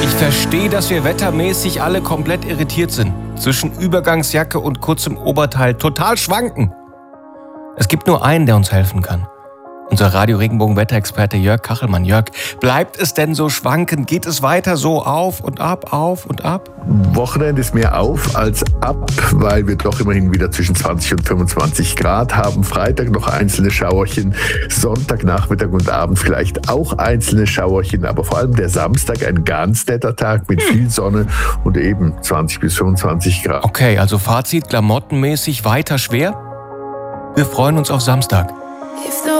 Ich verstehe, dass wir wettermäßig alle komplett irritiert sind. Zwischen Übergangsjacke und kurzem Oberteil total schwanken. Es gibt nur einen, der uns helfen kann. Unser Radio-Regenbogen-Wetterexperte Jörg Kachelmann. Jörg, bleibt es denn so schwankend? Geht es weiter so auf und ab, auf und ab? Wochenende ist mehr auf als ab, weil wir doch immerhin wieder zwischen 20 und 25 Grad haben. Freitag noch einzelne Schauerchen, Sonntag, Nachmittag und Abend vielleicht auch einzelne Schauerchen, aber vor allem der Samstag ein ganz netter Tag mit viel Sonne und eben 20 bis 25 Grad. Okay, also Fazit, klamottenmäßig weiter schwer. Wir freuen uns auf Samstag. If the